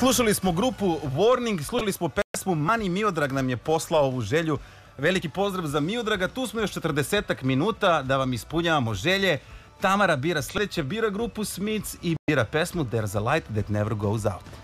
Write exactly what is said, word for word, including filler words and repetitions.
Slušali smo grupu Warning, slušali smo pesmu Mani. Miodrag nam je poslao ovu želju. Veliki pozdrav za Miodraga. Tu smo još četrdesetak minuta da vam ispunjavamo želje. Tamara bira sledeće, bira grupu Smiths i bira pesmu There's a Light That Never Goes Out.